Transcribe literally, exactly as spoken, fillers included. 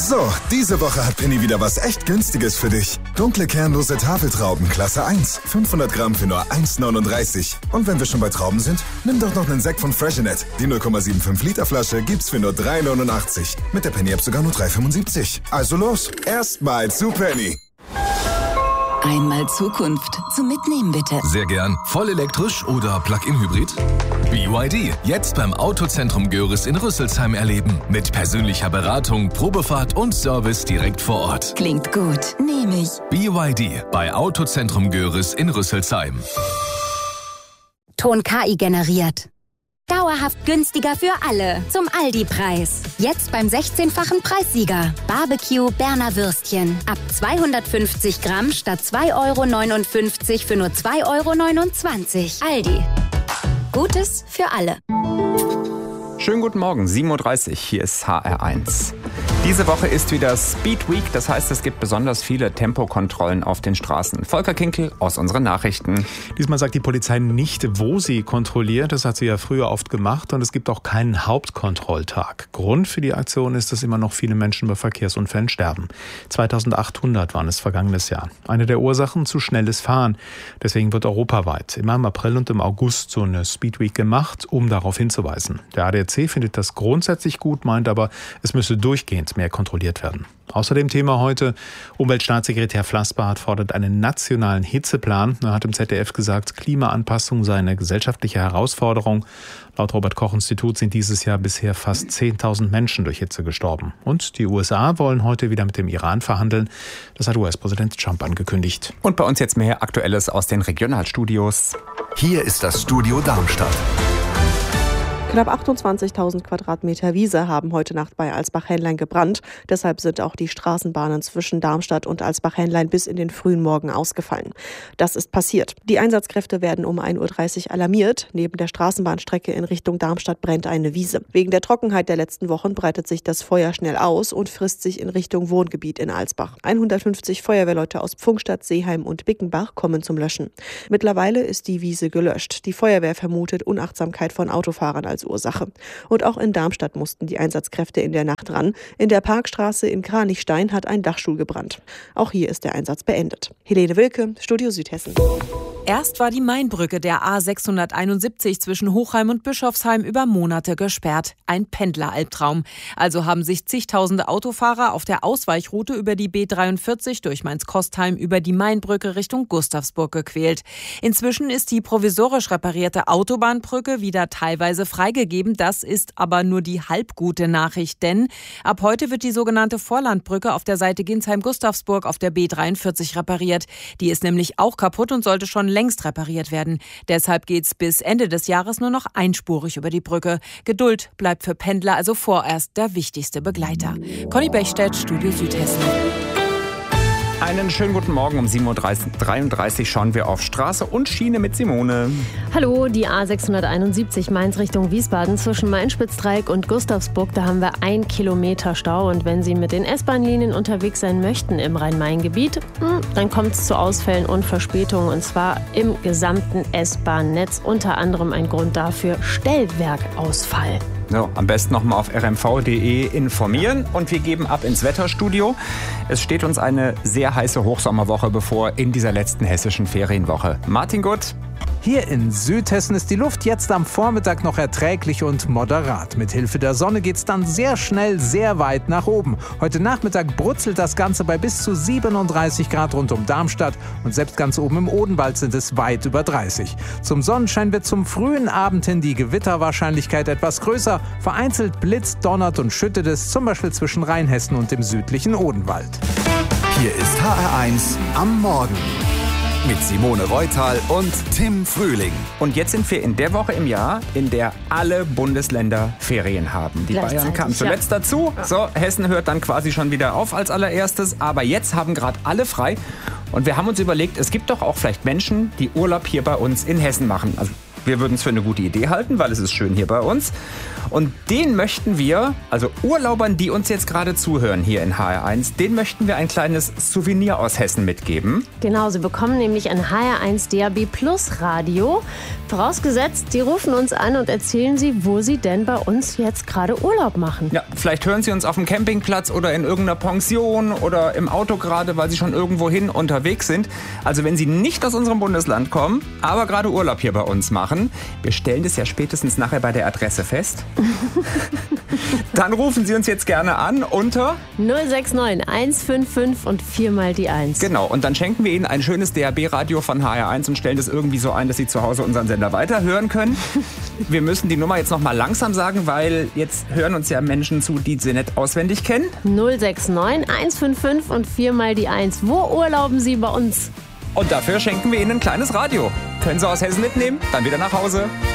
So, diese Woche hat Penny wieder was echt Günstiges für dich. Dunkle kernlose Tafeltrauben, Klasse eins. fünfhundert Gramm für nur eins neununddreißig. Und wenn wir schon bei Trauben sind, nimm doch noch einen Sekt von Freshenet. Die null Komma fünfundsiebzig Liter Flasche gibt's für nur drei neunundachtzig. Mit der Penny-App sogar nur drei fünfundsiebzig. Also los, erstmal zu Penny. Einmal Zukunft. Zum Mitnehmen bitte. Sehr gern. Voll elektrisch oder Plug-in-Hybrid? B Y D. Jetzt beim Autozentrum Görres in Rüsselsheim erleben. Mit persönlicher Beratung, Probefahrt und Service direkt vor Ort. Klingt gut. Nehme ich. B Y D. Bei Autozentrum Görres in Rüsselsheim. Ton K I generiert. Dauerhaft günstiger für alle. Zum Aldi-Preis. Jetzt beim sechzehnfachen Preissieger. Barbecue Berner Würstchen. Ab zweihundertfünfzig Gramm statt zwei Euro neunundfünfzig für nur zwei Euro neunundzwanzig. Aldi. Gutes für alle. Schönen guten Morgen, sieben Uhr dreißig, hier ist H R eins. Diese Woche ist wieder Speed Week, das heißt, es gibt besonders viele Tempokontrollen auf den Straßen. Volker Kinkel aus unseren Nachrichten. Diesmal sagt die Polizei nicht, wo sie kontrolliert. Das hat sie ja früher oft gemacht. Und es gibt auch keinen Hauptkontrolltag. Grund für die Aktion ist, dass immer noch viele Menschen bei Verkehrsunfällen sterben. zweitausendachthundert waren es vergangenes Jahr. Eine der Ursachen, zu schnelles Fahren. Deswegen wird europaweit immer im April und im August so eine Speed Week gemacht, um darauf hinzuweisen. Der A D A C findet das grundsätzlich gut, meint aber, es müsse durchgehend mehr kontrolliert werden. Außerdem Thema heute, Umweltstaatssekretär Flassbart fordert einen nationalen Hitzeplan. Er hat im Z D F gesagt, Klimaanpassung sei eine gesellschaftliche Herausforderung. Laut Robert-Koch-Institut sind dieses Jahr bisher fast zehntausend Menschen durch Hitze gestorben. Und die U S A wollen heute wieder mit dem Iran verhandeln. Das hat U S-Präsident Trump angekündigt. Und bei uns jetzt mehr Aktuelles aus den Regionalstudios. Hier ist das Studio Darmstadt. Knapp achtundzwanzigtausend Quadratmeter Wiese haben heute Nacht bei Alsbach-Hähnlein gebrannt. Deshalb sind auch die Straßenbahnen zwischen Darmstadt und Alsbach-Hähnlein bis in den frühen Morgen ausgefallen. Das ist passiert. Die Einsatzkräfte werden um ein Uhr dreißig alarmiert. Neben der Straßenbahnstrecke in Richtung Darmstadt brennt eine Wiese. Wegen der Trockenheit der letzten Wochen breitet sich das Feuer schnell aus und frisst sich in Richtung Wohngebiet in Alsbach. hundertfünfzig Feuerwehrleute aus Pfungstadt, Seeheim und Bickenbach kommen zum Löschen. Mittlerweile ist die Wiese gelöscht. Die Feuerwehr vermutet Unachtsamkeit von Autofahrern als Ursache. Und auch in Darmstadt mussten die Einsatzkräfte in der Nacht ran. In der Parkstraße in Kranichstein hat ein Dachstuhl gebrannt. Auch hier ist der Einsatz beendet. Helene Wilke, Studio Südhessen. Erst war die Mainbrücke der A sechshunderteinundsiebzig zwischen Hochheim und Bischofsheim über Monate gesperrt. Ein Pendleralbtraum. Also haben sich zigtausende Autofahrer auf der Ausweichroute über die B dreiundvierzig durch Mainz-Kostheim über die Mainbrücke Richtung Gustavsburg gequält. Inzwischen ist die provisorisch reparierte Autobahnbrücke wieder teilweise freigegeben. Das ist aber nur die halbgute Nachricht, denn ab heute wird die sogenannte Vorlandbrücke auf der Seite Ginsheim-Gustavsburg auf der B dreiundvierzig repariert. Die ist nämlich auch kaputt und sollte schon längst repariert werden. Deshalb geht's bis Ende des Jahres nur noch einspurig über die Brücke. Geduld bleibt für Pendler also vorerst der wichtigste Begleiter. Conny Bechstedt, Studio Südhessen. Einen schönen guten Morgen. Um sieben Uhr dreiunddreißig schauen wir auf Straße und Schiene mit Simone. Hallo, die A sechshunderteinundsiebzig Mainz Richtung Wiesbaden zwischen Main-Spitzdreieck und Gustavsburg. Da haben wir ein Kilometer Stau. Und wenn Sie mit den S-Bahn-Linien unterwegs sein möchten im Rhein-Main-Gebiet, dann kommt es zu Ausfällen und Verspätungen. Und zwar im gesamten S-Bahn-Netz. Unter anderem ein Grund dafür Stellwerkausfall. So, am besten nochmal auf r m v punkt d e informieren und wir geben ab ins Wetterstudio. Es steht uns eine sehr heiße Hochsommerwoche bevor in dieser letzten hessischen Ferienwoche. Martin Gutt. Hier in Südhessen ist die Luft jetzt am Vormittag noch erträglich und moderat. Mit Hilfe der Sonne geht's dann sehr schnell sehr weit nach oben. Heute Nachmittag brutzelt das Ganze bei bis zu siebenunddreißig Grad rund um Darmstadt und selbst ganz oben im Odenwald sind es weit über dreißig. Zum Sonnenschein wird zum frühen Abend hin die Gewitterwahrscheinlichkeit etwas größer. Vereinzelt blitzt, donnert und schüttet es, zum Beispiel zwischen Rheinhessen und dem südlichen Odenwald. Hier ist H R eins am Morgen. Mit Simone Reutal und Tim Frühling. Und jetzt sind wir in der Woche im Jahr, in der alle Bundesländer Ferien haben. Die Bayern kamen zuletzt ja. dazu. So, Hessen hört dann quasi schon wieder auf als allererstes. Aber jetzt haben gerade alle frei. Und wir haben uns überlegt, es gibt doch auch vielleicht Menschen, die Urlaub hier bei uns in Hessen machen. Also Wir würden es für eine gute Idee halten, weil es ist schön hier bei uns. Und den möchten wir, also Urlaubern, die uns jetzt gerade zuhören hier in H R eins, den möchten wir ein kleines Souvenir aus Hessen mitgeben. Genau, sie bekommen nämlich ein H R eins D A B Plus Radio. Vorausgesetzt, die rufen uns an und erzählen sie, wo sie denn bei uns jetzt gerade Urlaub machen. Ja, vielleicht hören sie uns auf dem Campingplatz oder in irgendeiner Pension oder im Auto gerade, weil sie schon irgendwohin unterwegs sind. Also wenn sie nicht aus unserem Bundesland kommen, aber gerade Urlaub hier bei uns machen, wir stellen das ja spätestens nachher bei der Adresse fest. Dann rufen Sie uns jetzt gerne an unter null sechs neun eins fünf fünf und viermal die eins. Genau, und dann schenken wir Ihnen ein schönes D A B-Radio von H R eins und stellen das irgendwie so ein, dass Sie zu Hause unseren Sender weiterhören können. Wir müssen die Nummer jetzt noch mal langsam sagen, weil jetzt hören uns ja Menschen zu, die sie nicht auswendig kennen. null sechs neun eins fünf fünf und viermal die eins. Wo urlauben Sie bei uns? Und dafür schenken wir Ihnen ein kleines Radio. Können Sie aus Hessen mitnehmen, dann wieder nach Hause.